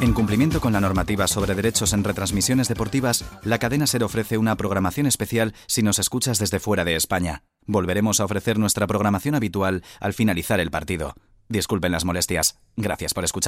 En cumplimiento con la normativa sobre derechos en retransmisiones deportivas, la cadena SER ofrece una programación especial si nos escuchas desde fuera de España. Volveremos a ofrecer nuestra programación habitual al finalizar el partido. Disculpen las molestias. Gracias por escuchar.